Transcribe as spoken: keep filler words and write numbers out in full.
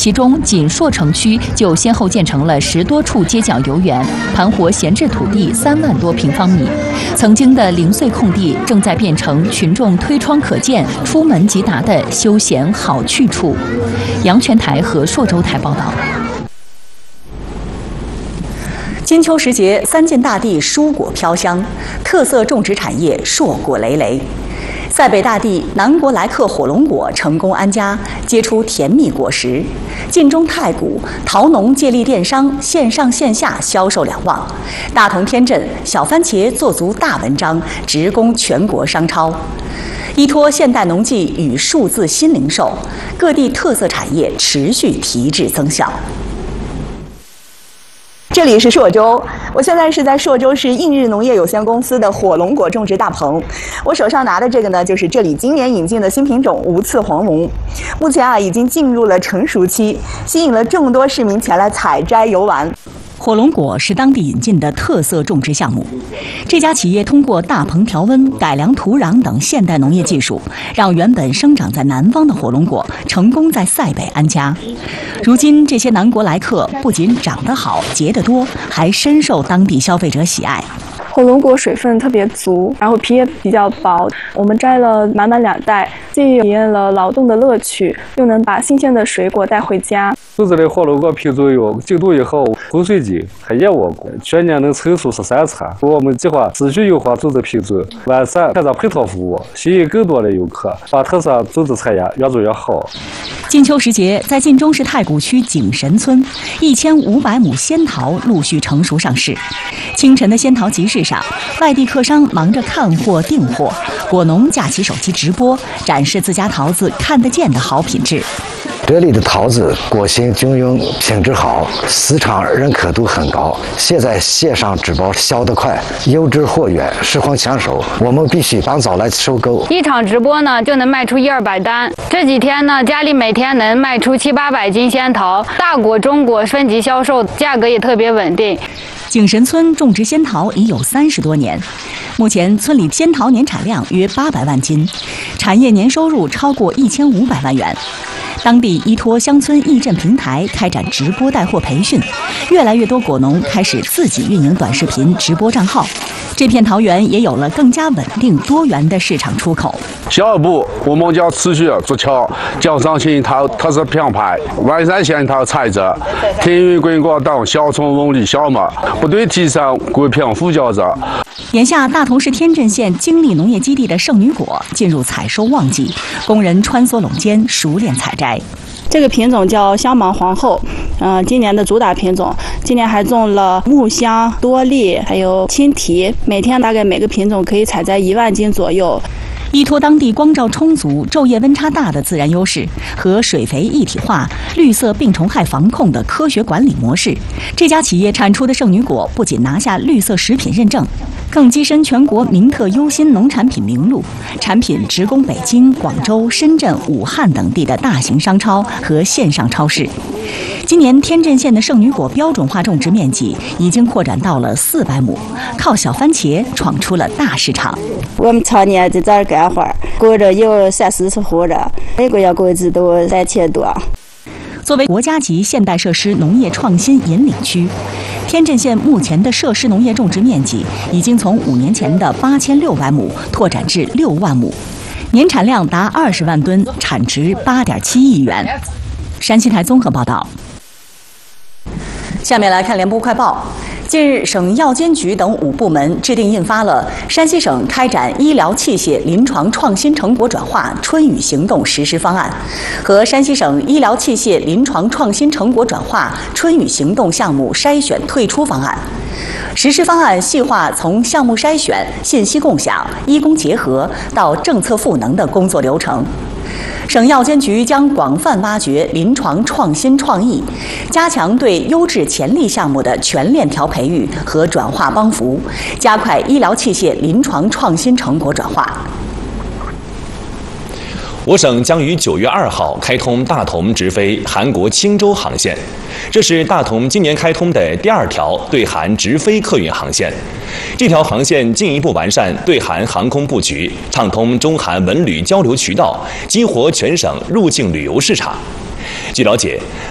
其中锦硕城区就先后建成了十多处街角游园，盘活闲置土地三万多平方米。曾经的零碎空地正在变成群众推窗可见、出门即达的休闲好去处。阳泉台和朔州台报道。金秋时节，三晋大地蔬果飘香，特色种植产业硕果累累。塞北大地南国来客火龙果成功安家，结出甜蜜果实。晋中太谷桃农借力电商，线上线下销售两旺。大同天镇小番茄做足大文章，直攻全国商超。依托现代农技与数字新零售，各地特色产业持续提质增效。 这里是朔州，我现在是在朔州市映日农业有限公司的火龙果种植大棚。我手上拿的这个呢，就是这里今年引进的新品种无刺黄龙。目前啊，已经进入了成熟期，吸引了众多市民前来采摘游玩。 火龙果是当地引进的特色种植项目。这家企业通过大棚调温、改良土壤等现代农业技术，让原本生长在南方的火龙果成功在塞北安家。如今，这些南国来客不仅长得好、结得多，还深受当地消费者喜爱。 火龙果水分特别足，然后皮也比较薄。我们摘了满满两袋，既体验了劳动的乐趣，又能把新鲜的水果带回家。 种植的火龙果品种有净度也好、红水晶和燕窝果，全年能成熟十三次。我们计划持续优化种植品种，完善开展配套服务，吸引更多的游客，把特色种植产业越做越好。 金秋时节，在晋中市太谷区景神村，一千五百亩仙桃陆续成熟上市。清晨的仙桃集市上，外地客商忙着看货订货，果农架起手机直播，展示自家桃子看得见的好品质。 这里的桃子果形均匀，品质好，市场认可度很高。现在线上直播销得快，优质货源实况抢手，我们必须当早来收购。 一场直播呢就能卖出一二百单。这几天呢，家里每天能卖出七八百斤仙桃，大果、中果分级销售，价格也特别稳定。 景神村种植仙桃已有三十多年，目前村里仙桃年产量约八百万斤，产业年收入超过一千五百万元。当地依托乡村义镇平台开展直播带货培训，越来越多果农开始自己运营短视频直播账号。这片桃园也有了更加稳定多元的市场出口。 下一步，我们将持续做强江上仙桃特色品牌，完善仙桃采摘、天云滚果等小种文旅项目，不断提升果品附加值。 眼下，大同市天镇县精力农业基地的圣女果进入采收旺季，工人穿梭垄间，熟练采摘。 这个品种叫香芒皇后，嗯、呃，今年的主打品种。今年还种了木香、多丽，还有青提，每天大概每个品种可以采摘一万斤左右。 依托当地光照充足、昼夜温差大的自然优势和水肥一体化、绿色病虫害防控的科学管理模式，这家企业产出的圣女果不仅拿下绿色食品认证，更跻身全国名特优新农产品名录，产品直供北京、广州、深圳、武汉等地的大型商超和线上超市。今年天镇县的圣女果标准化种植面积已经扩展到了四百亩，靠小番茄闯出了大市场。 我们常年在这儿干活，过着有三四十户了，每个月工资都三千多。 作为国家级现代设施农业创新引领区，天镇县目前的设施农业种植面积已经从五年前的八千六百亩拓展至六万亩，年产量达二十万吨，产值八点七亿元。山西台综合报道。下面来看联播快报。近日，省药监局等五部门制定印发了《山西省开展医疗器械临床创新成果转化春雨行动实施方案》和《山西省医疗器械临床创新成果转化春雨行动项目筛选退出方案》。实施方案细化从项目筛选、信息共享、医工结合到政策赋能的工作流程。省药监局将广泛挖掘临床创新创意，加强对优质潜力项目的全链条培育和转化帮扶，加快医疗器械临床创新成果转化。 我省将于九月二号开通大同直飞韩国青州航线，这是大同今年开通的第二条对韩直飞客运航线。这条航线进一步完善对韩航空布局，畅通中韩文旅交流渠道，激活全省入境旅游市场。据了解，